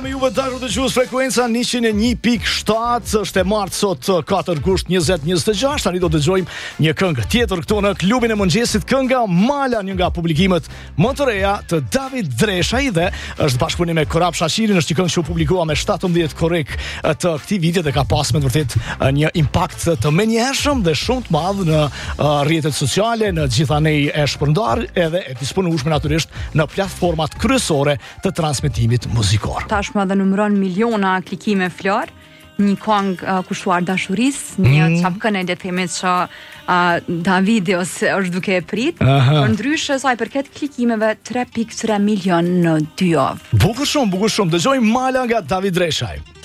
Me juve dashur dëgjues, frekuenca 101.7 është e martë sot 4 gusht 2026. Tani do dëgjojmë një këngë tjetër këtu në klubin e mëngjesit, kënga Mala, një nga publikimet më të reja të David Dreshaj dhe është bashkëpunim me Korab Shashirin. Është një këngë që u publikua me 17 korrik të këtij viti dhe ka pas me të vërtet një impakt të menjëhershëm dhe shumë të madh në rrjetet sociale, në gjitha ne e shpërndar edhe e disponueshme natyrisht në platformat kryesore të transmetimit muzikor. Tashmë dhe numëron miliona klikime flor, një këngë kushtuar dashurisë, një çapkën e le të themi që Davidi është duke e prit, por ndryshe sa i përket klikimeve 3.3 milion në 2 javë. Bukur shumë, bukur shumë. Dëgjojmë Mala nga David Dreshaj.